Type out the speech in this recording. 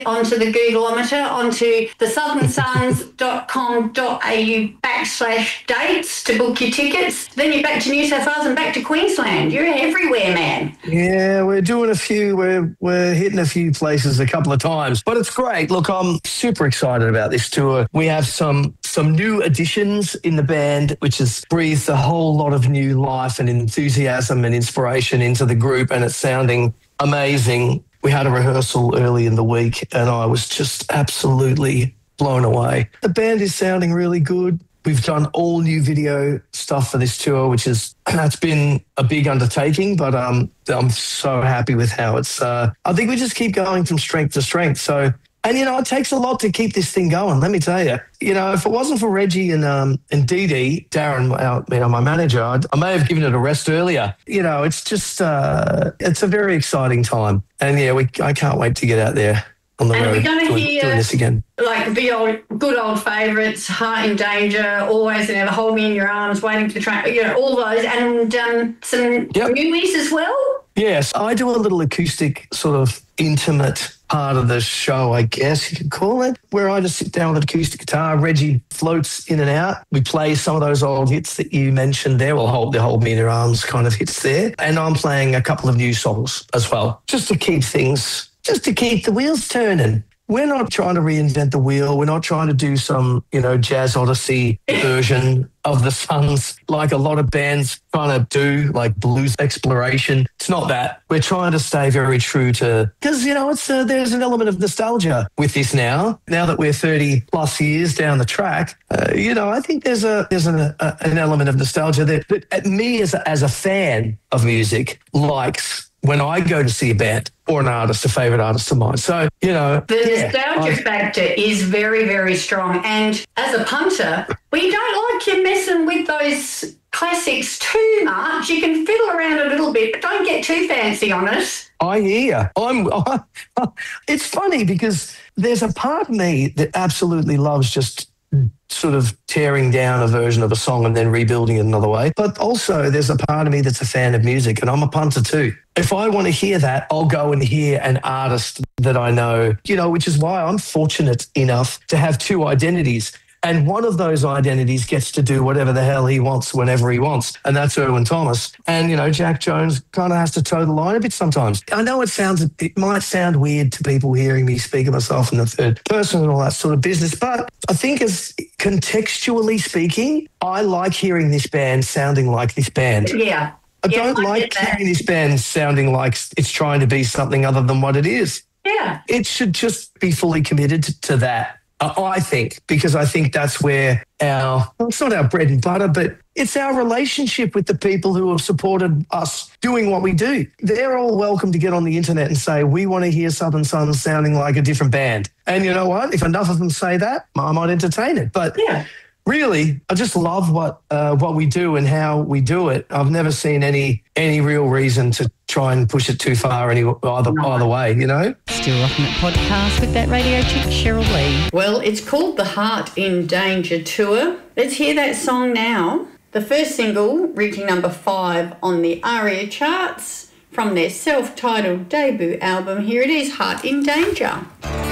onto the Googleometer, onto the southernsuns.com.au/dates to book your tickets. Then you're back to New South Wales and back to Queensland. You're everywhere, man. Yeah, we're doing a few, we're hitting a few places a couple of times, but it's great. Look, I'm super excited about this tour. We have some new additions in the band, which has breathed a whole lot of new life and enthusiasm and inspiration into the group, and it's sounding amazing. We had a rehearsal early in the week and I was just absolutely blown away. The band is sounding really good. We've done all new video stuff for this tour, which that's been a big undertaking, but I'm so happy with how it's, I think we just keep going from strength to strength. So, and, it takes a lot to keep this thing going, let me tell you. If it wasn't for Reggie and Dee Dee, Darren, my manager, I may have given it a rest earlier. It's just, it's a very exciting time. And, I can't wait to get out there on the road doing this again. Like the good old favourites, Heart in Danger, Always and Ever, Hold Me in Your Arms, Waiting for the Train, all those, and some newies as well. Yes, I do a little acoustic sort of intimate part of the show, I guess you could call it, where I just sit down with an acoustic guitar. Reggie floats in and out. We play some of those old hits that you mentioned there. We'll hold Me in Your Arms kind of hits there. And I'm playing a couple of new songs as well, just to keep the wheels turning. We're not trying to reinvent the wheel. We're not trying to do some, Jazz Odyssey version of the Suns like a lot of bands trying to do, like blues exploration. It's not that. We're trying to stay very true to, because, there's an element of nostalgia with this now that we're 30 plus years down the track. I think there's an element of nostalgia that me as a fan of music likes when I go to see a band or an artist, a favourite artist of mine. So, the nostalgia factor is very, very strong. And as a punter, we don't like you messing with those classics too much. You can fiddle around a little bit, but don't get too fancy on it. I hear. It's funny because there's a part of me that absolutely loves just sort of tearing down a version of a song and then rebuilding it another way. But also there's a part of me that's a fan of music, and I'm a punter too. If I want to hear that, I'll go and hear an artist that I know, which is why I'm fortunate enough to have two identities. And one of those identities gets to do whatever the hell he wants whenever he wants. And that's Erwin Thomas. And, Jack Jones kind of has to toe the line a bit sometimes. I know it might sound weird to people hearing me speak of myself in the third person and all that sort of business. But I think as contextually speaking, I like hearing this band sounding like this band. Yeah. I don't like hearing this band sounding like it's trying to be something other than what it is. Yeah. It should just be fully committed to that. I think, because I think that's where it's not our bread and butter, but it's our relationship with the people who have supported us doing what we do. They're all welcome to get on the internet and say, we want to hear Southern Suns sounding like a different band. And you know what? If enough of them say that, I might entertain it. But really, I just love what we do and how we do it. I've never seen any real reason to try and push it too far either way, Still Rocking It podcast with that radio chick, Cheryl Lee. Well, it's called the Heart in Danger Tour. Let's hear that song now. The first single, reaching number 5 on the ARIA charts from their self-titled debut album. Here it is, Heart in Danger.